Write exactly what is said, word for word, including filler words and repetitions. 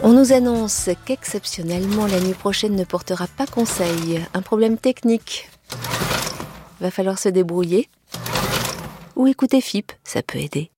On nous annonce qu'exceptionnellement la nuit prochaine ne portera pas conseil. Un problème technique. Va falloir se débrouiller. Ou écouter F I P, ça peut aider.